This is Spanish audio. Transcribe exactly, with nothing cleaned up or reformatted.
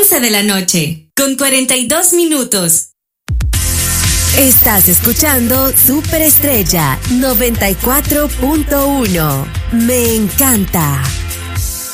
De la noche, con cuarenta y dos minutos. Estás escuchando Superestrella noventa y cuatro punto uno. Me encanta.